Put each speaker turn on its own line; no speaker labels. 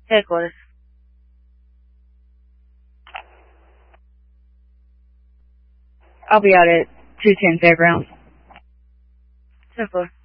Headquarters. I'll be out at 210 Fairgrounds. 10-4.